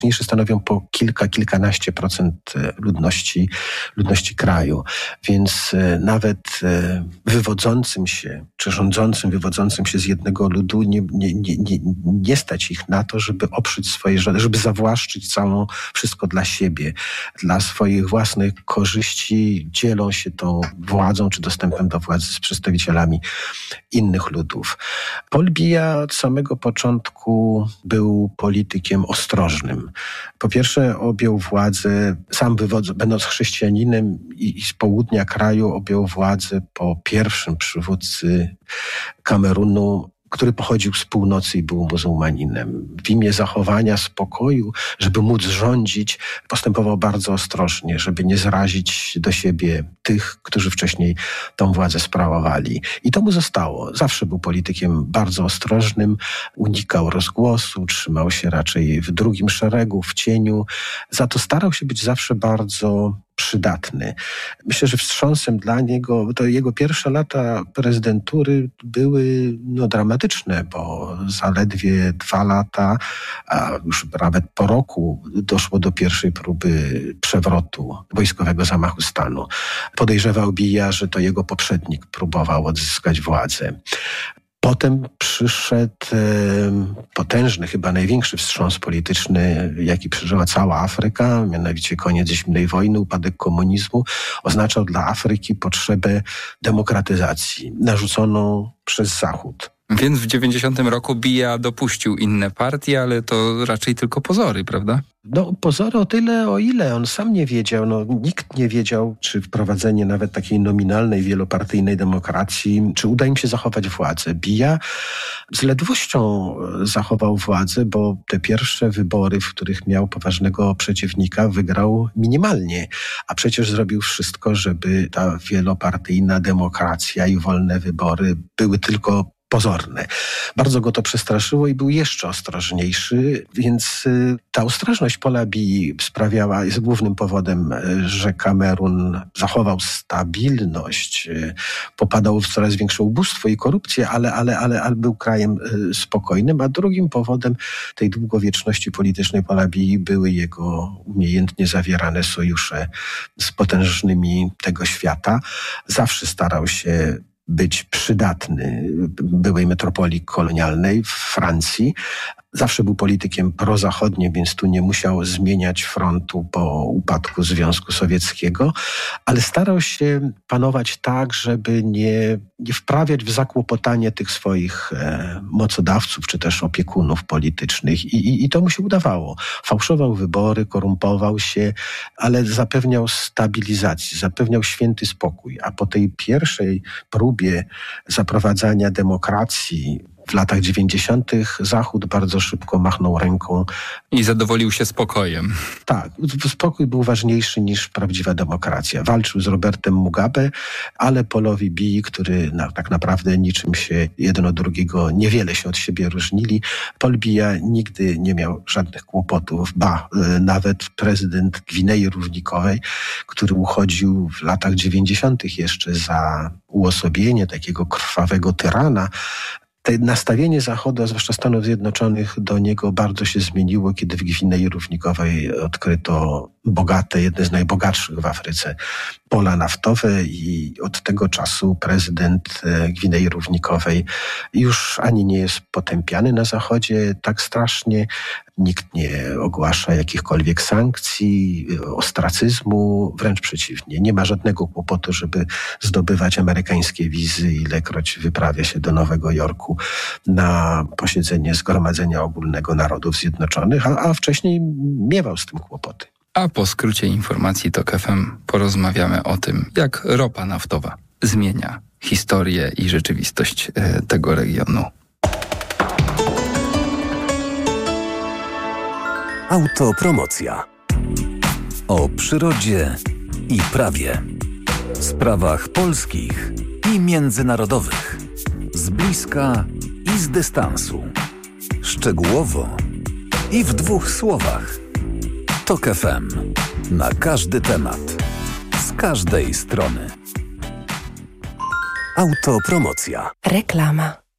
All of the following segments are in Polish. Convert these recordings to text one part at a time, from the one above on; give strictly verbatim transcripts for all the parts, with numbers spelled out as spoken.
Mniejsze stanowią po kilka, kilkanaście procent ludności, ludności kraju. Więc nawet wywodzącym się, czy rządzącym, wywodzącym się z jednego ludu nie, nie, nie, nie, nie stać ich na to, żeby oprzeć swoje rządy, żeby zawłaszczyć całą, wszystko dla siebie, dla swoich własnych korzyści. Dzielą się tą władzą, czy dostępem do władzy z przedstawicielami innych ludów. Paul Biya od samego początku był politykiem ostrożnym. Po pierwsze objął władzę, sam wywodząc, będąc chrześcijaninem i, i z południa kraju objął władzę po pierwszym przywódcy Kamerunu, który pochodził z północy i był muzułmaninem. W imię zachowania spokoju, żeby móc rządzić, postępował bardzo ostrożnie, żeby nie zrazić do siebie tych, którzy wcześniej tą władzę sprawowali. I to mu zostało. Zawsze był politykiem bardzo ostrożnym, unikał rozgłosu, trzymał się raczej w drugim szeregu, w cieniu. Za to starał się być zawsze bardzo przydatny. Myślę, że wstrząsem dla niego, to jego pierwsze lata prezydentury były no, dramatyczne, bo zaledwie dwa lata, a już nawet po roku doszło do pierwszej próby przewrotu, wojskowego zamachu stanu. Podejrzewał Biya, że to jego poprzednik próbował odzyskać władzę. Potem przyszedł e, potężny, chyba największy wstrząs polityczny, jaki przeżyła cała Afryka, mianowicie koniec zimnej wojny, upadek komunizmu. Oznaczał dla Afryki potrzebę demokratyzacji, narzuconą przez Zachód. Więc w dziewięćdziesiątym roku Biya dopuścił inne partie, ale to raczej tylko pozory, prawda? No pozory o tyle, o ile on sam nie wiedział. No, nikt nie wiedział, czy wprowadzenie nawet takiej nominalnej, wielopartyjnej demokracji, czy uda im się zachować władzę. Biya z ledwością zachował władzę, bo te pierwsze wybory, w których miał poważnego przeciwnika, wygrał minimalnie. A przecież zrobił wszystko, żeby ta wielopartyjna demokracja i wolne wybory były tylko pozorne. Bardzo go to przestraszyło i był jeszcze ostrożniejszy, więc ta ostrożność Paula Biyi sprawiała, jest głównym powodem, że Kamerun zachował stabilność, popadał w coraz większe ubóstwo i korupcję, ale, ale, ale, ale był krajem spokojnym, a drugim powodem tej długowieczności politycznej Paula Biyi były jego umiejętnie zawierane sojusze z potężnymi tego świata. Zawsze starał się być przydatny byłej metropolii kolonialnej w Francji. Zawsze był politykiem prozachodnim, więc tu nie musiał zmieniać frontu po upadku Związku Sowieckiego, ale starał się panować tak, żeby nie, nie wprawiać w zakłopotanie tych swoich e, mocodawców czy też opiekunów politycznych. I, i, I to mu się udawało. Fałszował wybory, korumpował się, ale zapewniał stabilizację, zapewniał święty spokój. A po tej pierwszej próbie zaprowadzania demokracji w latach dziewięćdziesiątych Zachód bardzo szybko machnął ręką. I zadowolił się spokojem. Tak, spokój był ważniejszy niż prawdziwa demokracja. Walczył z Robertem Mugabe, ale Paulowi Biyi, który na, tak naprawdę niczym się jedno drugiego, niewiele się od siebie różnili. Paul Biya nigdy nie miał żadnych kłopotów. Ba, nawet prezydent Gwinei Równikowej, który uchodził w latach dziewięćdziesiątych jeszcze za uosobienie takiego krwawego tyrana, to nastawienie Zachodu, a zwłaszcza Stanów Zjednoczonych, do niego bardzo się zmieniło, kiedy w Gwinei Równikowej odkryto bogate, jedne z najbogatszych w Afryce pola naftowe i od tego czasu prezydent Gwinei Równikowej już ani nie jest potępiany na Zachodzie tak strasznie, nikt nie ogłasza jakichkolwiek sankcji, ostracyzmu, wręcz przeciwnie. Nie ma żadnego kłopotu, żeby zdobywać amerykańskie wizy, ilekroć wyprawia się do Nowego Jorku na posiedzenie Zgromadzenia Ogólnego Narodów Zjednoczonych, a, a wcześniej miewał z tym kłopoty. A po skrócie informacji TOK F M porozmawiamy o tym, jak ropa naftowa zmienia historię i rzeczywistość tego regionu. Autopromocja. O przyrodzie i prawie. Sprawach polskich i międzynarodowych. Z bliska i z dystansu. Szczegółowo i w dwóch słowach. TOK F M. Na każdy temat. Z każdej strony. Autopromocja. Reklama.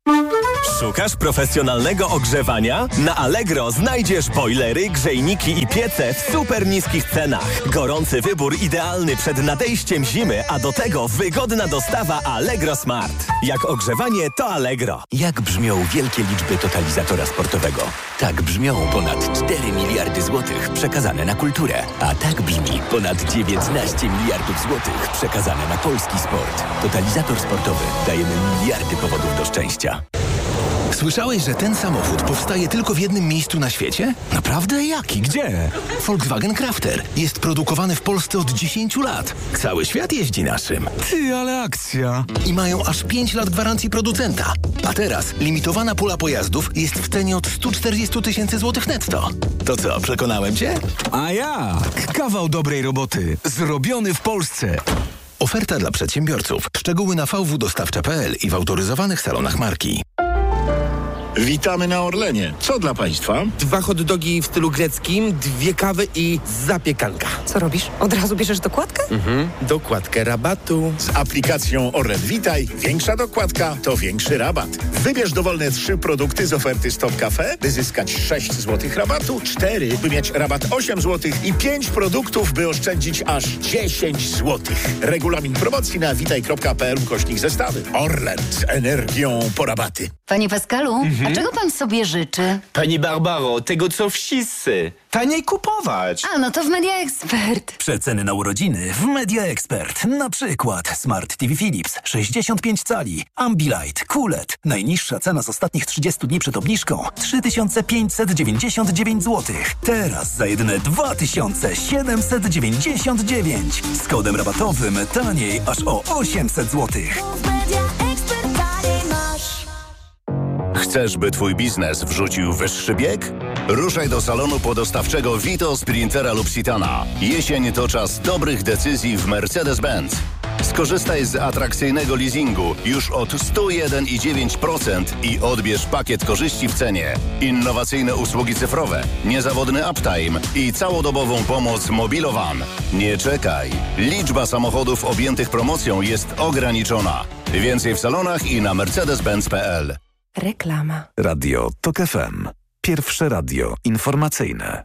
Szukasz profesjonalnego ogrzewania? Na Allegro znajdziesz bojlery, grzejniki i piece w super niskich cenach. Gorący wybór idealny przed nadejściem zimy, a do tego wygodna dostawa Allegro Smart. Jak ogrzewanie, to Allegro. Jak brzmią wielkie liczby totalizatora sportowego? Tak brzmią ponad cztery miliardy złotych przekazane na kulturę. A tak brzmi ponad dziewiętnaście miliardów złotych przekazane na polski sport. Totalizator sportowy. Dajemy miliardy powodów do szczęścia. Słyszałeś, że ten samochód powstaje tylko w jednym miejscu na świecie? Naprawdę? Jaki? Gdzie? Volkswagen Crafter. Jest produkowany w Polsce od dziesięciu lat. Cały świat jeździ naszym. Ty, ale akcja. I mają aż pięć lat gwarancji producenta. A teraz limitowana pula pojazdów jest w cenie od stu czterdziestu tysięcy złotych netto. To co, przekonałem cię? A jak? Kawał dobrej roboty. Zrobiony w Polsce. Oferta dla przedsiębiorców. Szczegóły na v w dostawcza kropka p l i w autoryzowanych salonach marki. Witamy na Orlenie. Co dla Państwa? Dwa hot dogi w stylu greckim, dwie kawy i zapiekanka. Co robisz? Od razu bierzesz dokładkę? Mhm. Dokładkę rabatu. Z aplikacją Orlen Witaj większa dokładka to większy rabat. Wybierz dowolne trzy produkty z oferty Stop Cafe, by zyskać sześć złotych rabatu, cztery, by mieć rabat osiem złotych i pięć produktów, by oszczędzić aż dziesięć złotych. Regulamin promocji na witaj kropka p l ukośnik zestawy. Orlen z energią po rabaty. Panie Pascalu, Mhm. a czego pan sobie życzy? Pani Barbaro, tego co wszyscy. Taniej kupować. A, no to w Media Expert. Przeceny na urodziny w Media Expert. Na przykład Smart T V Philips sześćdziesiąt pięć cali, Ambilight, Q L E D. Najniższa cena z ostatnich trzydziestu dni przed obniżką trzy tysiące pięćset dziewięćdziesiąt dziewięć złotych. Teraz za jedyne dwa tysiące siedemset dziewięćdziesiąt dziewięć. Z kodem rabatowym taniej aż o osiemset złotych. Chcesz, by twój biznes wrzucił wyższy bieg? Ruszaj do salonu podostawczego Vito, Sprintera lub Citana. Jesień to czas dobrych decyzji w Mercedes-Benz. Skorzystaj z atrakcyjnego leasingu już od sto jeden i dziewięć procent i odbierz pakiet korzyści w cenie. Innowacyjne usługi cyfrowe, niezawodny uptime i całodobową pomoc Mobilowan. Nie czekaj. Liczba samochodów objętych promocją jest ograniczona. Więcej w salonach i na mercedes benz kropka p l. Reklama. Radio Tok F M. Pierwsze radio informacyjne.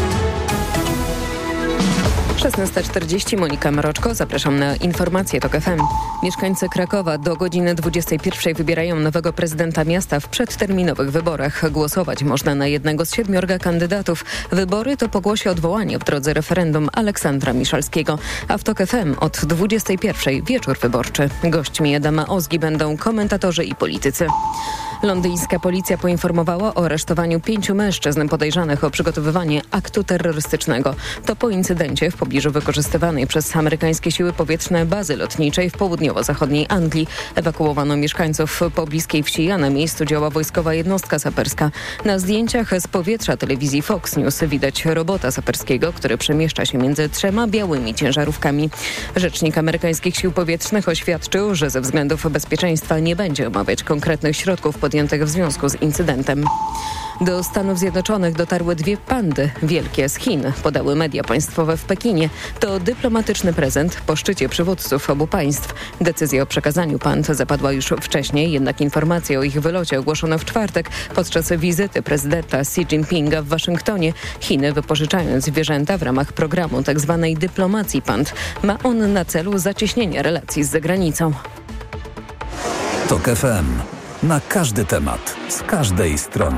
szesnasta czterdzieści, Monika Mroczko, zapraszam na informacje Tok F M. Mieszkańcy Krakowa do godziny dwudziestej pierwszej wybierają nowego prezydenta miasta w przedterminowych wyborach. Głosować można na jednego z siedmiorga kandydatów. Wybory to pogłosi odwołanie w drodze referendum Aleksandra Miszalskiego. A w Tok F M od dwudziestej pierwszej wieczór wyborczy. Gośćmi Adama Ozgi będą komentatorzy i politycy. Londyńska policja poinformowała o aresztowaniu pięciu mężczyzn podejrzanych o przygotowywanie aktu terrorystycznego. To po incydencie w pobliżu wykorzystywanej przez amerykańskie siły powietrzne bazy lotniczej w południowo-zachodniej Anglii. Ewakuowano mieszkańców pobliskiej wsi, a na miejscu działa wojskowa jednostka saperska. Na zdjęciach z powietrza telewizji Fox News widać robota saperskiego, który przemieszcza się między trzema białymi ciężarówkami. Rzecznik amerykańskich sił powietrznych oświadczył, że ze względów bezpieczeństwa nie będzie omawiać konkretnych środków podjętych w związku z incydentem. Do Stanów Zjednoczonych dotarły dwie pandy wielkie z Chin, podały media państwowe w Pekinie. To dyplomatyczny prezent po szczycie przywódców obu państw. Decyzja o przekazaniu pand zapadła już wcześniej, jednak informacje o ich wylocie ogłoszono w czwartek podczas wizyty prezydenta Xi Jinpinga w Waszyngtonie. Chiny, wypożyczając zwierzęta w ramach programu tzw. dyplomacji pand, ma on na celu zacieśnienie relacji z zagranicą. Tok F M. Na każdy temat, z każdej strony.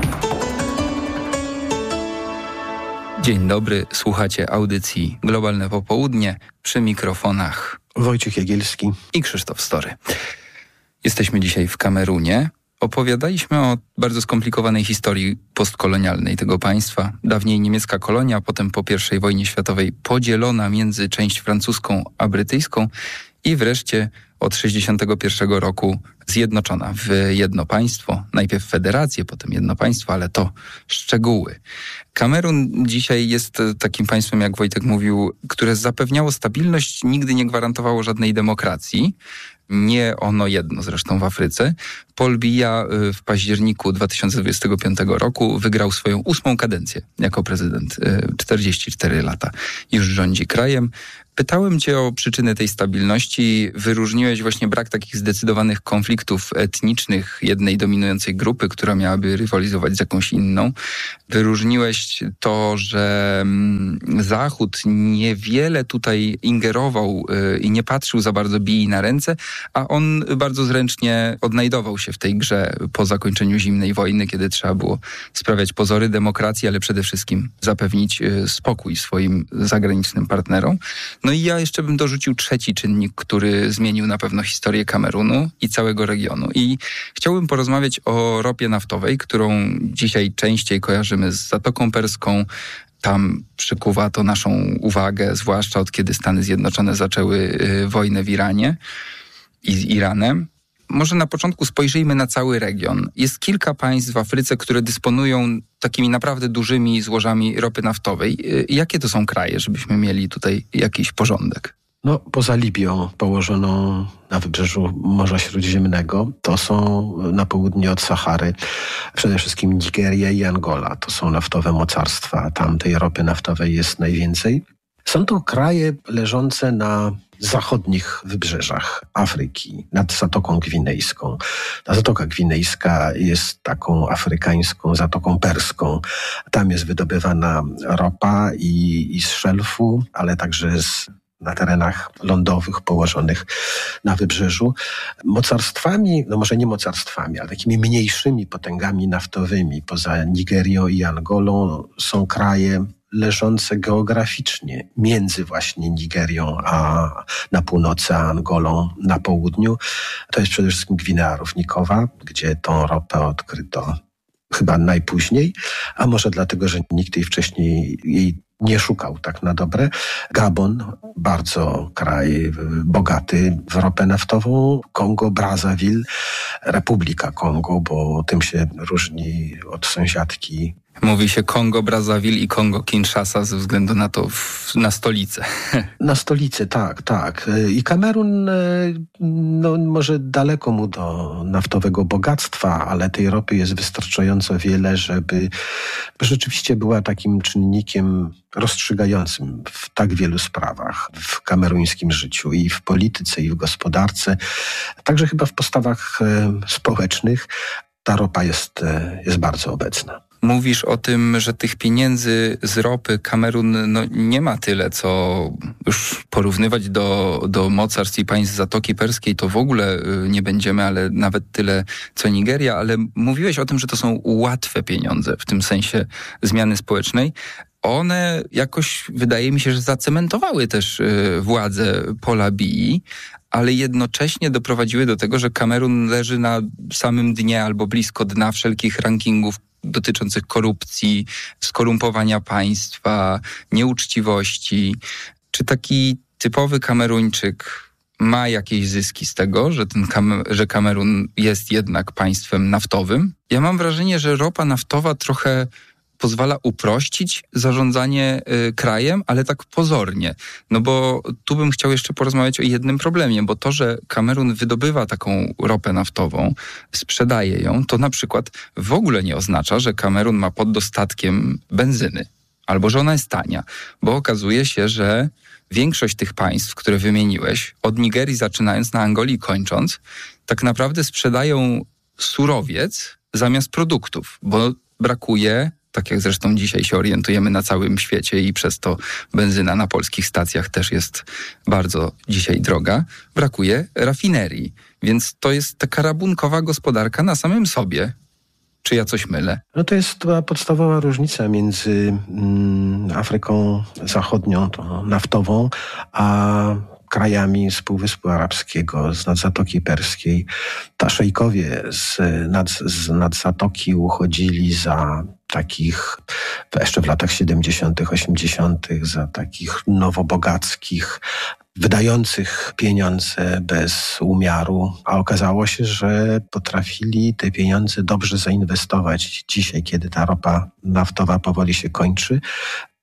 Dzień dobry, słuchacie audycji Globalne Popołudnie, przy mikrofonach Wojciech Jagielski i Krzysztof Story. Jesteśmy dzisiaj w Kamerunie. Opowiadaliśmy o bardzo skomplikowanej historii postkolonialnej tego państwa. Dawniej niemiecka kolonia, potem po pierwszej wojnie światowej podzielona między część francuską a brytyjską i wreszcie od sześćdziesiątego pierwszego roku zjednoczona w jedno państwo. Najpierw federację, potem jedno państwo, ale to szczegóły. Kamerun dzisiaj jest takim państwem, jak Wojtek mówił, które zapewniało stabilność, nigdy nie gwarantowało żadnej demokracji. nie ono jedno zresztą w Afryce. Paul Biya w październiku dwa tysiące dwudziestego piątego roku wygrał swoją ósmą kadencję jako prezydent. czterdzieści cztery lata już rządzi krajem. Pytałem cię o przyczynę tej stabilności. Wyróżniłeś właśnie brak takich zdecydowanych konfliktów etnicznych jednej dominującej grupy, która miałaby rywalizować z jakąś inną. Wyróżniłeś to, że Zachód niewiele tutaj ingerował i nie patrzył za bardzo Byi na ręce, a on bardzo zręcznie odnajdował się w tej grze po zakończeniu zimnej wojny, kiedy trzeba było sprawiać pozory demokracji, ale przede wszystkim zapewnić spokój swoim zagranicznym partnerom. No i ja jeszcze bym dorzucił trzeci czynnik, który zmienił na pewno historię Kamerunu i całego regionu. I chciałbym porozmawiać o ropie naftowej, którą dzisiaj częściej kojarzymy z Zatoką Perską. Tam przykuwa to naszą uwagę, zwłaszcza od kiedy Stany Zjednoczone zaczęły wojnę w Iranie i z Iranem. Może na początku spojrzyjmy na cały region. Jest kilka państw w Afryce, które dysponują takimi naprawdę dużymi złożami ropy naftowej. Jakie to są kraje, żebyśmy mieli tutaj jakiś porządek? No, poza Libią, położoną na wybrzeżu Morza Śródziemnego, to są na południe od Sahary przede wszystkim Nigeria i Angola. To są naftowe mocarstwa. Tam tej ropy naftowej jest najwięcej. Są to kraje leżące na zachodnich wybrzeżach Afryki, nad Zatoką Gwinejską. Ta Zatoka Gwinejska jest taką afrykańską Zatoką Perską. Tam jest wydobywana ropa i, i z szelfu, ale także z na terenach lądowych położonych na wybrzeżu. Mocarstwami, no może nie mocarstwami, ale takimi mniejszymi potęgami naftowymi poza Nigerią i Angolą są kraje leżące geograficznie między właśnie Nigerią a na północy, a Angolą na południu. To jest przede wszystkim Gwinea Równikowa, gdzie tą ropę odkryto chyba najpóźniej, a może dlatego, że nikt jej wcześniej jej nie szukał tak na dobre. Gabon, bardzo kraj bogaty w ropę naftową. Kongo, Brazzaville, Republika Kongo, bo tym się różni od sąsiadki. Mówi się Kongo, Brazzaville i Kongo Kinshasa ze względu na to, w, na stolicę. Na stolicę, tak, tak. I Kamerun, no może daleko mu do naftowego bogactwa, ale tej ropy jest wystarczająco wiele, żeby rzeczywiście była takim czynnikiem rozstrzygającym w tak wielu sprawach w kameruńskim życiu i w polityce, i w gospodarce, także chyba w postawach społecznych. Ta ropa jest, jest bardzo obecna. Mówisz o tym, że tych pieniędzy z ropy Kamerun no, nie ma tyle, co już porównywać do, do mocarstw i państw Zatoki Perskiej, to w ogóle nie będziemy, ale nawet tyle, co Nigeria. Ale mówiłeś o tym, że to są łatwe pieniądze, w tym sensie zmiany społecznej. One jakoś, wydaje mi się, że zacementowały też władzę Paula Biyi, ale jednocześnie doprowadziły do tego, że Kamerun leży na samym dnie albo blisko dna wszelkich rankingów dotyczących korupcji, skorumpowania państwa, nieuczciwości. Czy taki typowy Kameruńczyk ma jakieś zyski z tego, że, ten Kam- że Kamerun jest jednak państwem naftowym? Ja mam wrażenie, że ropa naftowa trochę pozwala uprościć zarządzanie y, krajem, ale tak pozornie. No bo tu bym chciał jeszcze porozmawiać o jednym problemie, bo to, że Kamerun wydobywa taką ropę naftową, sprzedaje ją, to na przykład w ogóle nie oznacza, że Kamerun ma pod dostatkiem benzyny, albo że ona jest tania, bo okazuje się, że większość tych państw, które wymieniłeś, od Nigerii zaczynając, na Angolii kończąc, tak naprawdę sprzedają surowiec zamiast produktów, bo brakuje, tak jak zresztą dzisiaj się orientujemy na całym świecie i przez to benzyna na polskich stacjach też jest bardzo dzisiaj droga, brakuje rafinerii. Więc to jest taka rabunkowa gospodarka na samym sobie. Czy ja coś mylę? No to jest ta podstawowa różnica między mm, Afryką Zachodnią, tą naftową, a krajami z Półwyspu Arabskiego, z nad Zatoki Perskiej. Ta szejkowie z nad, z nad Zatoki uchodzili za takich, jeszcze w latach siedemdziesiątych, osiemdziesiątych, za takich nowobogackich, wydających pieniądze bez umiaru, a okazało się, że potrafili te pieniądze dobrze zainwestować. Dzisiaj, kiedy ta ropa naftowa powoli się kończy,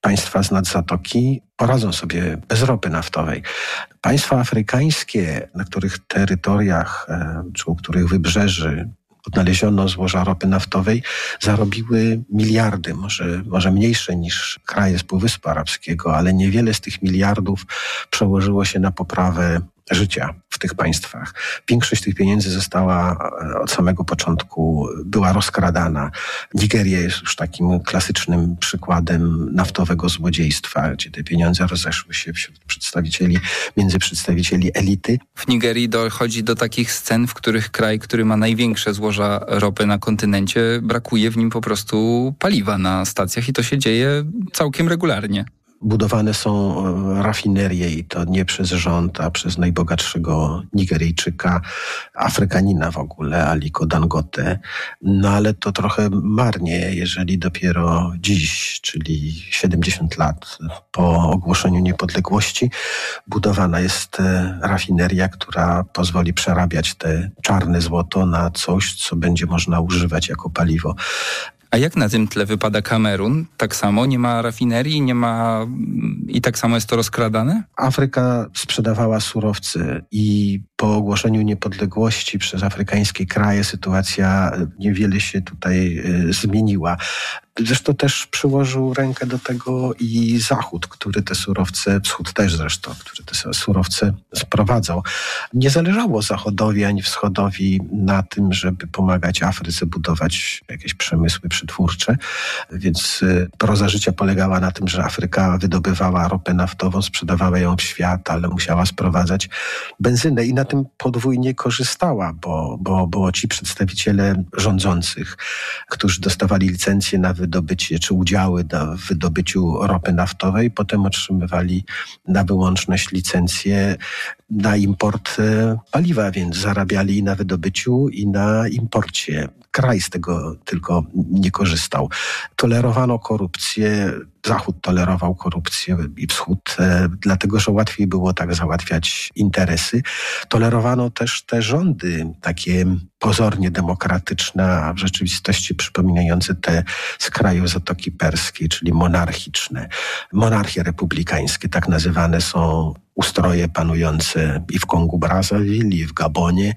państwa z nad zatoki poradzą sobie bez ropy naftowej. Państwa afrykańskie, na których terytoriach, czy u których wybrzeży odnaleziono złoża ropy naftowej, zarobiły miliardy, może, może mniejsze niż kraje z Półwyspu Arabskiego, ale niewiele z tych miliardów przełożyło się na poprawę życia w tych państwach. Większość tych pieniędzy została od samego początku, była rozkradana. Nigeria jest już takim klasycznym przykładem naftowego złodziejstwa, gdzie te pieniądze rozeszły się wśród przedstawicieli, między przedstawicieli elity. W Nigerii dochodzi do takich scen, w których kraj, który ma największe złoża ropy na kontynencie, brakuje w nim po prostu paliwa na stacjach i to się dzieje całkiem regularnie. Budowane są rafinerie i to nie przez rząd, a przez najbogatszego Nigeryjczyka, Afrykanina w ogóle, Aliko Dangote. No ale to trochę marnie, jeżeli dopiero dziś, czyli siedemdziesiąt lat po ogłoszeniu niepodległości, budowana jest rafineria, która pozwoli przerabiać te czarne złoto na coś, co będzie można używać jako paliwo. A jak na tym tle wypada Kamerun? Tak samo nie ma rafinerii, nie ma i tak samo jest to rozkradane? Afryka sprzedawała surowce i po ogłoszeniu niepodległości przez afrykańskie kraje sytuacja niewiele się tutaj y, zmieniła. Zresztą też przyłożył rękę do tego i Zachód, który te surowce, Wschód też zresztą, który te surowce sprowadzał. Nie zależało Zachodowi ani Wschodowi na tym, żeby pomagać Afryce budować jakieś przemysły przetwórcze, więc proza życia polegała na tym, że Afryka wydobywała ropę naftową, sprzedawała ją w świat, ale musiała sprowadzać benzynę i na tym podwójnie korzystała, bo, bo, bo ci przedstawiciele rządzących, którzy dostawali licencje na wydobycie czy udziały w wydobyciu ropy naftowej, potem otrzymywali na wyłączność licencje na import paliwa, więc zarabiali i na wydobyciu, i na imporcie. Kraj z tego tylko nie korzystał. Tolerowano korupcję, Zachód tolerował korupcję i Wschód, e, dlatego że łatwiej było tak załatwiać interesy. Tolerowano też te rządy, takie pozornie demokratyczne, a w rzeczywistości przypominające te z kraju Zatoki Perskiej, czyli monarchiczne. Monarchie republikańskie, tak nazywane są ustroje panujące i w Kongu Brazzaville, i w Gabonie,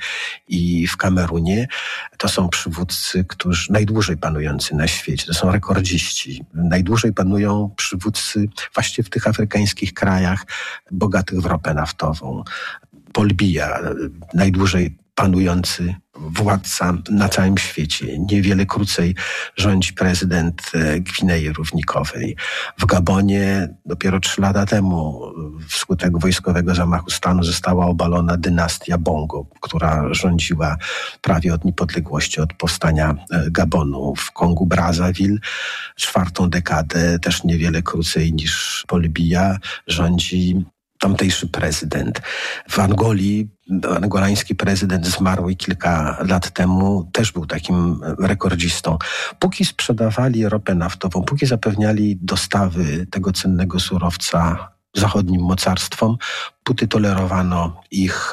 i w Kamerunie. To są przywódcy, którzy najdłużej panujący na świecie. To są rekordziści. Najdłużej panują przywódcy właśnie w tych afrykańskich krajach bogatych w ropę naftową. Paul Biya, najdłużej panujący władca na całym świecie. Niewiele krócej rządzi prezydent Gwinei Równikowej. W Gabonie dopiero trzy lata temu wskutek wojskowego zamachu stanu została obalona dynastia Bongo, która rządziła prawie od niepodległości, od powstania Gabonu. W Kongu Brazzaville czwartą dekadę, też niewiele krócej niż Paul Biya, rządzi tamtejszy prezydent. W Angolii angolański prezydent zmarły kilka lat temu, też był takim rekordzistą. Póki sprzedawali ropę naftową, póki zapewniali dostawy tego cennego surowca zachodnim mocarstwom, póty tolerowano ich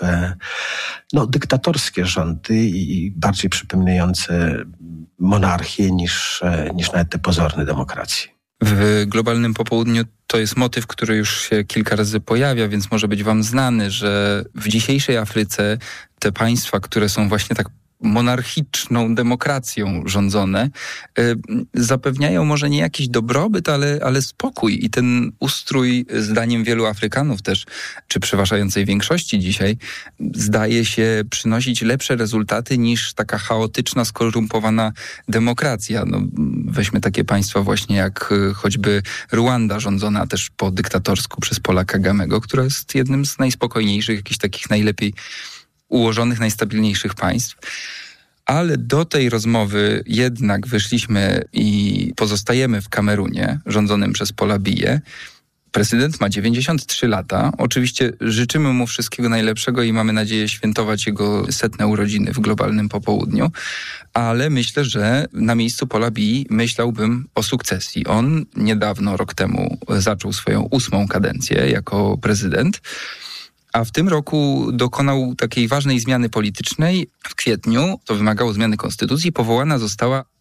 no, dyktatorskie rządy i bardziej przypominające monarchię niż, niż nawet te pozorne demokracje. W globalnym popołudniu to jest motyw, który już się kilka razy pojawia, więc może być wam znany, że w dzisiejszej Afryce te państwa, które są właśnie tak monarchiczną demokracją rządzone, y, zapewniają może nie jakiś dobrobyt, ale, ale spokój. I ten ustrój, zdaniem wielu Afrykanów też, czy przeważającej większości dzisiaj, zdaje się przynosić lepsze rezultaty niż taka chaotyczna, skorumpowana demokracja. No, weźmy takie państwa właśnie jak choćby Ruanda, rządzona też po dyktatorsku przez Paula Kagamego, która jest jednym z najspokojniejszych, jakichś takich najlepiej ułożonych, najstabilniejszych państw. Ale do tej rozmowy jednak wyszliśmy i pozostajemy w Kamerunie, rządzonym przez Paula Biyę. Prezydent ma dziewięćdziesiąt trzy lata. Oczywiście życzymy mu wszystkiego najlepszego i mamy nadzieję świętować jego setne urodziny w globalnym popołudniu. Ale myślę, że na miejscu Paula Biyi myślałbym o sukcesji. On niedawno, rok temu, zaczął swoją ósmą kadencję jako prezydent. A w tym roku dokonał takiej ważnej zmiany politycznej. W kwietniu, to wymagało zmiany konstytucji, powołana została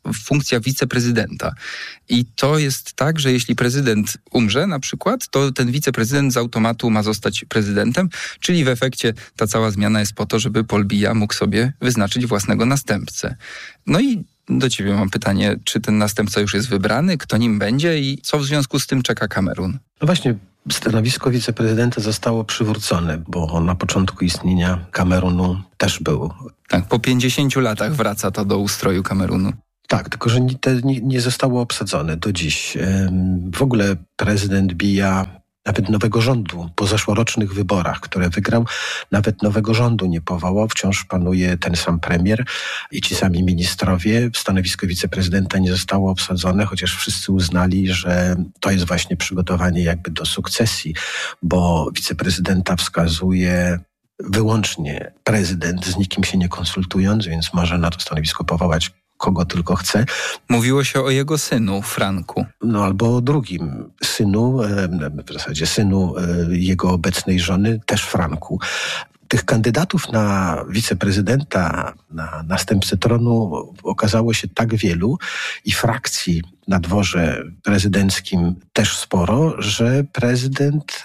funkcja wiceprezydenta. I to jest tak, że jeśli prezydent umrze na przykład, to ten wiceprezydent z automatu ma zostać prezydentem, czyli w efekcie ta cała zmiana jest po to, żeby Paul Biya mógł sobie wyznaczyć własnego następcę. No i do ciebie mam pytanie, czy ten następca już jest wybrany, kto nim będzie i co w związku z tym czeka Kamerun? No właśnie, stanowisko wiceprezydenta zostało przywrócone, bo na początku istnienia Kamerunu też był. Tak, po pięćdziesięciu latach wraca to do ustroju Kamerunu. Tak, tylko że nie, nie, nie zostało obsadzone do dziś. W ogóle prezydent Biya nawet nowego rządu po zeszłorocznych wyborach, które wygrał, nawet nowego rządu nie powołał. Wciąż panuje ten sam premier i ci sami ministrowie. Stanowisko wiceprezydenta nie zostało obsadzone, chociaż wszyscy uznali, że to jest właśnie przygotowanie jakby do sukcesji, bo wiceprezydenta wskazuje wyłącznie prezydent, z nikim się nie konsultując, więc może na to stanowisko powołać kogo tylko chce. Mówiło się o jego synu, Franku. No albo o drugim synu, w zasadzie synu jego obecnej żony, też Franku. Tych kandydatów na wiceprezydenta, na następcę tronu okazało się tak wielu i frakcji na dworze prezydenckim też sporo, że prezydent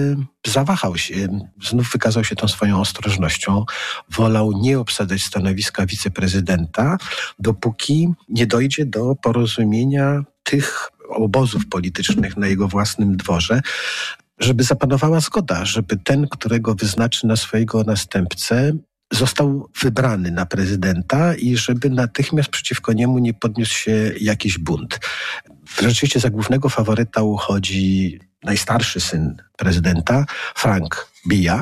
y, zawahał się, znów wykazał się tą swoją ostrożnością. Wolał nie obsadzać stanowiska wiceprezydenta, dopóki nie dojdzie do porozumienia tych obozów politycznych na jego własnym dworze, żeby zapanowała zgoda, żeby ten, którego wyznaczy na swojego następcę, został wybrany na prezydenta i żeby natychmiast przeciwko niemu nie podniósł się jakiś bunt. Rzeczywiście za głównego faworyta uchodzi najstarszy syn prezydenta, Frank Biya,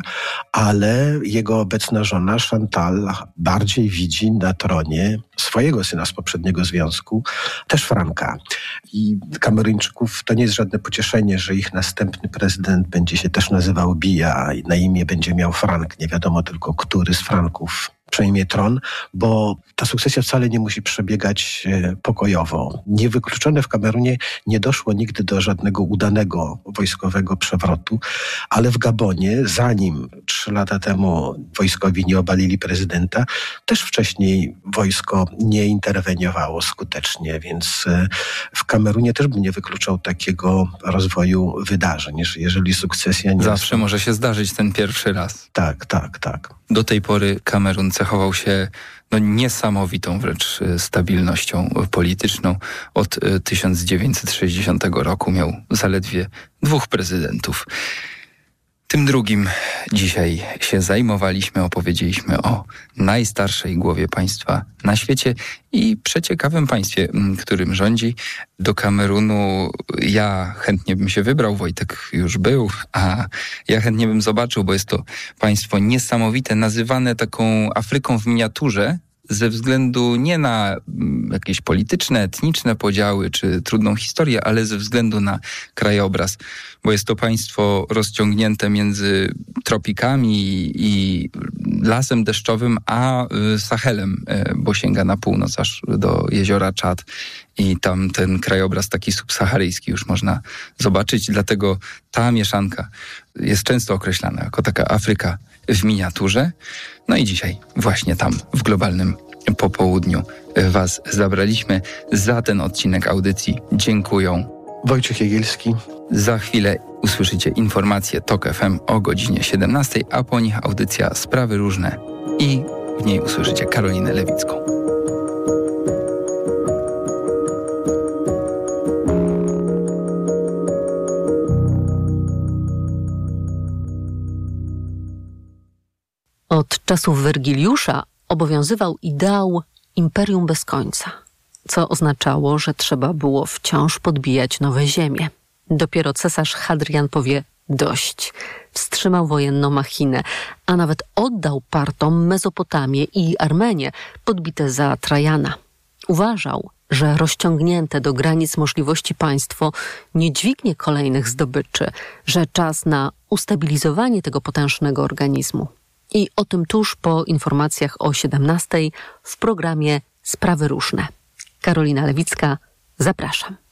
ale jego obecna żona Chantal bardziej widzi na tronie swojego syna z poprzedniego związku, też Franka. I Kameruńczyków to nie jest żadne pocieszenie, że ich następny prezydent będzie się też nazywał Biya i na imię będzie miał Frank. Nie wiadomo tylko, który z Franków przejmie tron, bo ta sukcesja wcale nie musi przebiegać pokojowo. Niewykluczone w Kamerunie nie doszło nigdy do żadnego udanego wojskowego przewrotu, ale w Gabonie, zanim trzy lata temu wojskowi nie obalili prezydenta, też wcześniej wojsko nie interweniowało skutecznie, więc w Kamerunie też bym nie wykluczał takiego rozwoju wydarzeń, że jeżeli sukcesja nie... Zawsze jest... może się zdarzyć ten pierwszy raz. Tak, tak, tak. Do tej pory Kamerun cechował się no, niesamowitą wręcz stabilnością polityczną. Od tysiąc dziewięćset sześćdziesiątego roku miał zaledwie dwóch prezydentów. Tym drugim dzisiaj się zajmowaliśmy, opowiedzieliśmy o najstarszej głowie państwa na świecie i przeciekawym państwie, którym rządzi. Do Kamerunu ja chętnie bym się wybrał, Wojtek już był, a ja chętnie bym zobaczył, bo jest to państwo niesamowite, nazywane taką Afryką w miniaturze, ze względu nie na jakieś polityczne, etniczne podziały czy trudną historię, ale ze względu na krajobraz, bo jest to państwo rozciągnięte między tropikami i lasem deszczowym, a Sahelem, bo sięga na północ aż do jeziora Czad i tam ten krajobraz taki subsaharyjski już można zobaczyć, dlatego ta mieszanka jest często określana jako taka Afryka w miniaturze. No i dzisiaj właśnie tam w globalnym popołudniu was zabraliśmy. Za ten odcinek audycji dziękuję Wojciech Jagielski. Za chwilę usłyszycie informacje TOK F M o godzinie siedemnastej, a po nich audycja Sprawy Różne i w niej usłyszycie Karolinę Lewicką. Od czasów Wergiliusza obowiązywał ideał imperium bez końca, co oznaczało, że trzeba było wciąż podbijać nowe ziemie. Dopiero cesarz Hadrian powie dość, wstrzymał wojenną machinę, a nawet oddał Partom Mezopotamię i Armenię podbite za Trajana. Uważał, że rozciągnięte do granic możliwości państwo nie dźwignie kolejnych zdobyczy, że czas na ustabilizowanie tego potężnego organizmu. I o tym tuż po informacjach o siedemnastej w programie Sprawy Różne. Karolina Lewicka, zapraszam.